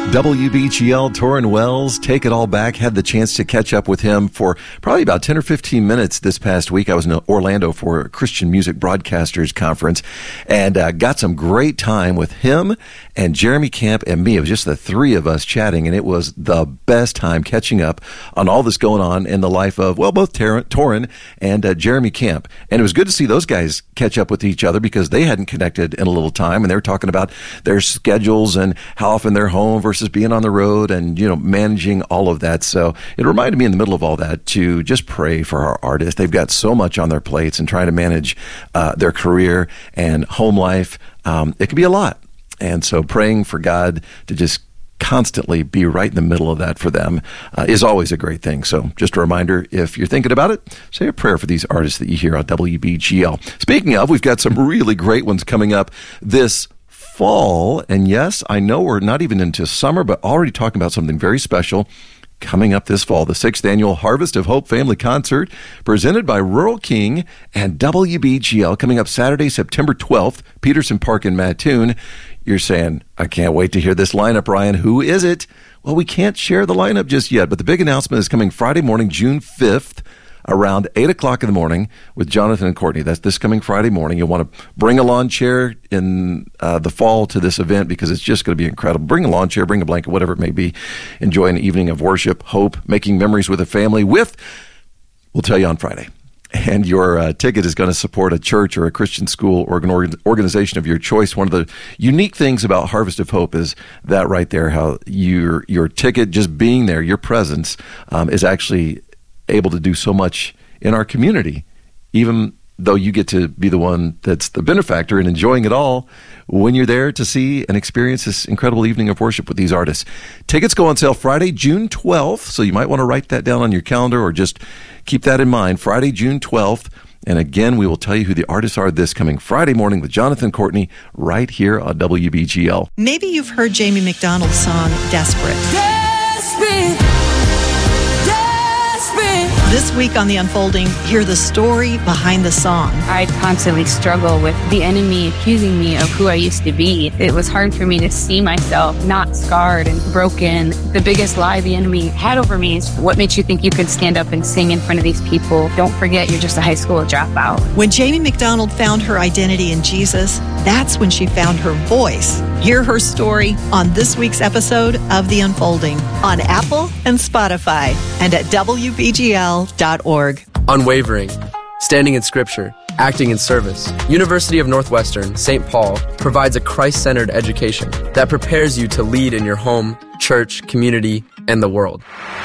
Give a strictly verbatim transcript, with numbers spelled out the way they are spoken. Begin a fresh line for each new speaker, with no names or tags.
W B G L, Torrin Wells, Take It All Back. Had the chance to catch up with him for probably about ten or fifteen minutes this past week. I was in Orlando for a Christian Music Broadcasters Conference and uh, got some great time with him and Jeremy Camp and me. It was just the three of us chatting, and it was the best time catching up on all this going on in the life of, well, both Tar- Torrin and uh, Jeremy Camp. And it was good to see those guys catch up with each other because they hadn't connected in a little time, and they were talking about their schedules and how often they're home versus being on the road and, you know, managing all of that. So it reminded me in the middle of all that to just pray for our artists. They've got so much on their plates and trying to manage uh, their career and home life. Um, it can be a lot. And so praying for God to just constantly be right in the middle of that for them uh, is always a great thing. So just a reminder, if you're thinking about it, say a prayer for these artists that you hear on W B G L. Speaking of, we've got some really great ones coming up this fall. And yes, I know we're not even into summer, but already talking about something very special coming up this fall, the sixth annual Harvest of Hope Family Concert presented by Rural King and W B G L, coming up Saturday, September twelfth, Peterson Park in Mattoon. You're saying, I can't wait to hear this lineup, Ryan. Who is it? Well, we can't share the lineup just yet, but the big announcement is coming Friday morning, June fifth, around eight o'clock in the morning with Jonathan and Courtney. That's this coming Friday morning. You'll want to bring a lawn chair in uh, the fall to this event because it's just going to be incredible. Bring a lawn chair, bring a blanket, whatever it may be. Enjoy an evening of worship, hope, making memories with a family with, we'll tell you on Friday. And your uh, ticket is going to support a church or a Christian school or an organ- organization of your choice. One of the unique things about Harvest of Hope is that right there, how your your ticket, just being there, your presence, um, is actually able to do so much in our community, even though you get to be the one that's the benefactor and enjoying it all when you're there to see and experience this incredible evening of worship with these artists. Tickets go on sale Friday, June twelfth, so you might want to write that down on your calendar or just keep that in mind. Friday, June twelfth. And again, we will tell you who the artists are this coming Friday morning with Jonathan Courtney right here on W B G L.
Maybe you've heard Jamie McDonald's song, Desperate. Desperate. This week on The Unfolding, hear the story behind the song.
I constantly struggle with the enemy accusing me of who I used to be. It was hard for me to see myself not scarred and broken. The biggest lie the enemy had over me is, what makes you think you could stand up and sing in front of these people? Don't forget, you're just a high school dropout.
When Jamie McDonald found her identity in Jesus, that's when she found her voice. Hear her story on this week's episode of The Unfolding on Apple and Spotify and at W B G L dot org.
Unwavering, standing in Scripture, acting in service. University of Northwestern, Saint Paul provides a Christ-centered education that prepares you to lead in your home, church, community, and the world.